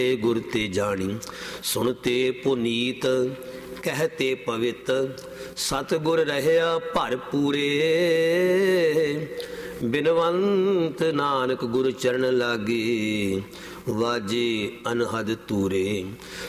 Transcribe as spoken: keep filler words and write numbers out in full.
ਗੁਰ ਤੇ ਜਾਣੀ, ਸੁਣਤੇ ਪੁਨੀਤ ਕਹਿਤੇ ਪਵਿੱਤ, ਸਤਿਗੁਰ ਰਹਿਆ ਭਰ ਪੂਰੇ। ਬਿਨਵੰਤ ਨਾਨਕ ਗੁਰ ਚਰਨ ਲਾਗੇ, ਵਾਜੇ ਅਨਹਦ ਤੂਰੇ।